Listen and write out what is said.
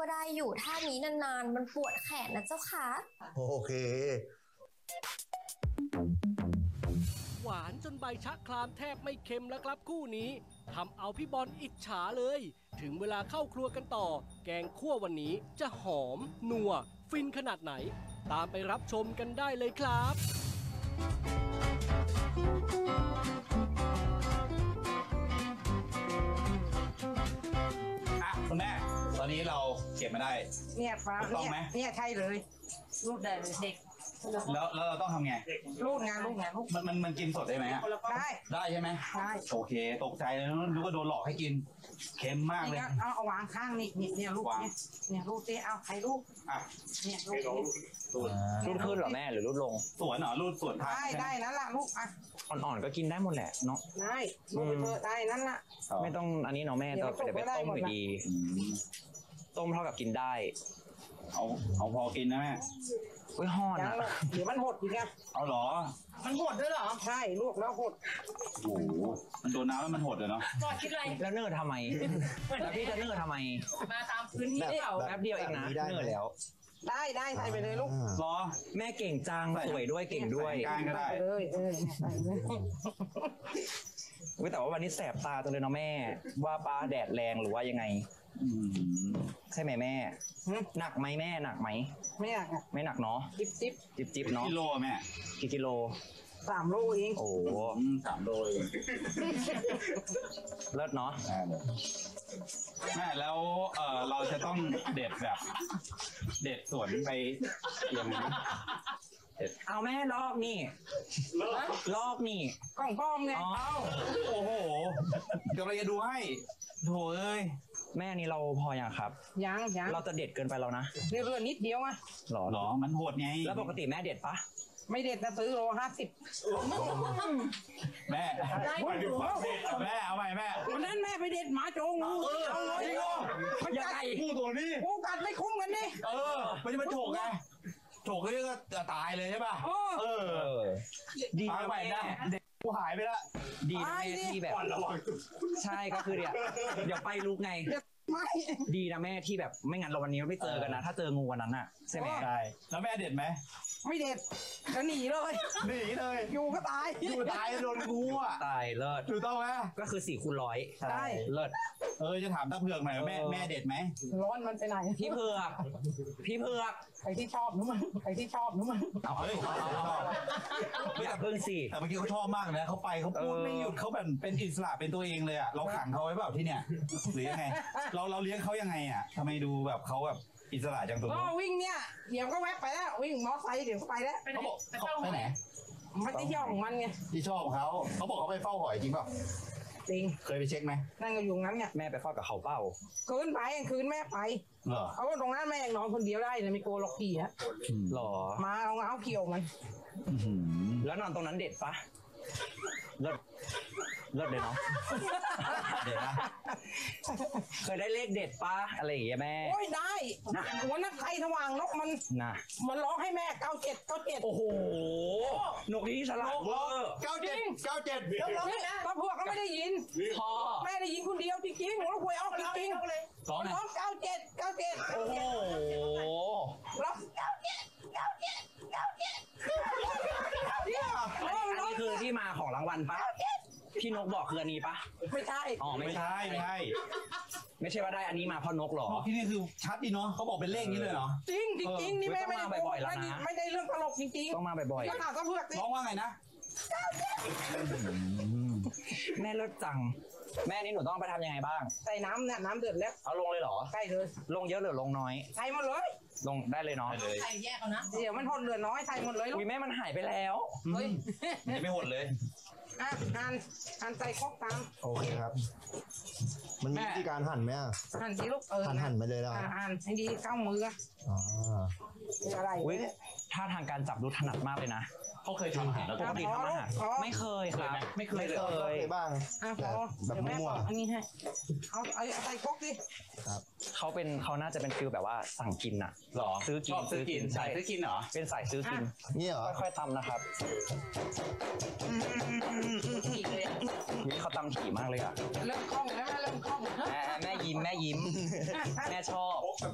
ก็ได้อยู่ท่านี้นานๆมันปวดแขนนะเจ้าค่ะโอเคหวานจนใบชะครามแทบไม่เค็มแล้วครับคู่นี้ทำเอาพี่บอลอิจฉาเลยถึงเวลาเข้าครัวกันต่อแกงคั่ววันนี้จะหอมนัวฟินขนาดไหนตามไปรับชมกันได้เลยครับคุณแม่ตอนนี้เราเก็บมาได้เนี่ยฟ้าเนี่ยใช่เลยรูดได้เลยเด็กแล้วเราต้องทำไงรูดงานมันกินสดได้ไหมได้ใช่ไหมได้โอเคตกใจเลยนึกว่าโดนหลอกให้กินเค็มมากเลยเอาวางข้างนี่เนี่ยลูกเนี่ยรูดสิเอาใครลูกเนี่ยรูดขึ้นเหรอแม่หรือรูดลงสวนเหรอรูดสวนได้นั่นละลูกอ่อนๆก็กินได้หมดแหละเนาะได้ลูกไปเถอะได้นั่นละไม่ต้องอันนี้เนาะแม่จะไปต้มอยู่ดีต้มเท่ากับกินได้เอาพอกินนะแม่อุ้ยห่อนอ่ะเดี๋ยวมันหดอีกอ่ะเอาเหรอมันหดด้วยเหรอใช่ลวกแล้วหดโอ้โหมันโดนน้ำแล้วมันหดเลยเนาะคิดอะไรแล้วเนิ่ทำไมแล้วพี่จะเนิ่ทำไมมาตามพื้นที่แป๊บเดียวเองนะเนิ่แล้วได้ใส่ไปเลยลูกรอแม่เก่งจังสวยด้วยเก่งด้วยการก็ได้เลยใส่เลยแต่ว่าวันนี้แสบตาจังเลยเนาะแม่ว่าป้าแดดแรงหรือว่ายังไงใช่ไหมแม่หนักไหมแม่หนักไหมไม่หนักไม่หนักเนาะจิบเนาะกิโลแม่กี่กิโล 3 โลเองโอ้ 3 โลเองเลิศเนาะแม่แล้วเราจะต้องเด็ดสวนไปยังไงเอาแม่ลอกนี่กล่องพ่อมไงโอ้โหเดี๋ยวเราจะดูให้โถ่เอ้ยแม่นี่เราพออย่างครับยังเราจะเด็ดเกินไปแล้วนะเรื่อยนิดเดียวอ่ะหรอมันโหดไงแล้วปกติแม่เด็ดปะไม่เด็ดนะซื้อโล50 แม่แม่เอาใหม่แม่วันนั้นแม่ไปเด็ดหมาโจงูเอาเลยมันใหญ่งูตัวนี้งูกัดไม่คุ้มกันนี่มันจะมาโฉกไงโฉกก็จะตายเลยใช่ป่ะดีไปนะเด็กกูหายไปแล้วดีนะแม่ที่แบบใช่ก็คือเดี๋ยวไปลุกไงดีนะแม่ที่แบบไม่งั้นเราวันนี้ไม่เจอกันนะถ้าเจองูวันนั้นอ่ะใช่ไหมใช่แล้วแม่เด็ดไหมไม่เด็ดจะหนีเลยอยู่ก็ตายโดนงูอ่ะตายเลิศถูกต้องไหมก็คือ4 คูณ 100 ใช่เลิศจะถามตาเผือกหน่อยแม่เด็ดไหมร้อนมันไปไหนพี่เผือกใครที่ชอบนู้มันเอาไม่อยากเพิ่งสิแต่เมื่อกี้เขาชอบมากนะเขาพูดไม่หยุดเขาแบบเป็นอิสระเป็นตัวเองเลยอ่ะเราขังเขาไว้แบบที่เนี่ยหรือยังไงเราเลี้ยงเขายังไงอ่ะทำไมดูแบบเขาแบบอิสระจังตัวก็วิ่งเนี่ยเดี๋ยวก็แวะไปแล้ววิ่งมอไซค์เดี๋ยวก็ไปแล้วเขาบอกไปไหนมันที่ชอบของมันไงที่ชอบเขาบอกเขาไปเฝ้าหอยจริงเปล่าจริงเคยไปเช็คไหมนั่งอยู่งั้นเนี่ยแม่ไปเฝ้ากับเขาเป้าคืนแม่ไปเขาตรงนั้นแม่ยังนอนคนเดียวได้เลยไม่โกลัวล็อกขี่ฮะหรอมาเอาเขี่ยวมันแล้วนอนตรงนั้นเด็ดปะเลิศเลยเนาะเด็ดนะเคยได้เลขเด็ดปะอะไรอย่างเงี้ยแม่โอ้ยได้วันนั้นใครสว่างนกมันร้องให้แม่97 โอ้โหนกที่ฉลาดเวอร์ 97 ก็พวกก็ไม่ได้ยินพอแม่ได้ยินคนเดียวจริงๆแล้วหวยออกจริงๆร้อง97 โอ้โหร้องนี่คือที่มาของรางวัลปะพี่นกบอกคืออันนี้ปะไม่ใช่ไม่ใช่ไม่ใช่ว่าได้อันนี้มาเพราะนกหรอที่นี่คือชัดดีเนาะเขาบอกเป็นเลขนี้เลยเหรอจริงนี่แม่ไม่ได้บ่อยๆแล้วนะไม่ได้เรื่องตลกจริงๆต้องมาบ่อยๆก็ถามก็เพื่อกน้องว่าไงนะแม่เลิศจังแม่นี่หนูต้องไปทำยังไงบ้างใส่น้ำเนี่ยน้ำเดือดแล้วเอาลงเลยเหรอใส่เลยลงเยอะหรือลงน้อยใส่หมดเลยลงได้เลยเนาะใส่แยกเอานะเดี๋ยวมันหดเหลือน้อยใส่หมดเลยลูกแม่มันหายไปแล้วเฮ้ยไม่หดเลยหั่นใส่ครกตามโอเคครับมันมีวิธีการหั่นไหมหั่นสิลูกหั่นไปเลยแล้วหั่นให้ดีเข้ามืออะไรท่าทางการจับดูถนัดมากเลยนะเขาเคยทำอาหารแล้วปกติทำอาหารไม่เคยครับไม่เคยบ้างแบบมั่วอันนี้ให้เอาใส่ครกดิเขาน่าจะเป็นฟิลแบบว่าสั่งกินอะหรอซื้อกินสายซื้อกินเหรอเป็นสายซื้อกินนี่เหรอค่อยๆทำนะครับนี่เขาตำถี่มากเลยอะเริ่มคล่องแล้วเริ่มคล่องแม่ยิ้มแม่ชอบ